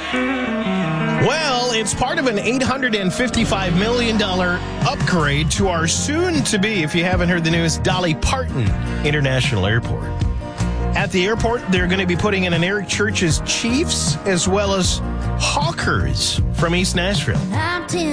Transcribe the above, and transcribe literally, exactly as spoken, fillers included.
Well, it's part of an eight hundred fifty-five million dollars upgrade to our soon-to-be, if you haven't heard the news, Dolly Parton International Airport. At the airport, they're going to be putting in an Eric Church's Chiefs as well as Hawkers from East Nashville.